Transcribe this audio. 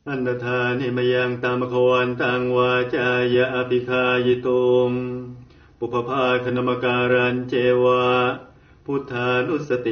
อันตธานิมยังตามขวันตังวาจายะอภิคายิตุงปุพพาคณมการันเจวะพุทธานุสติ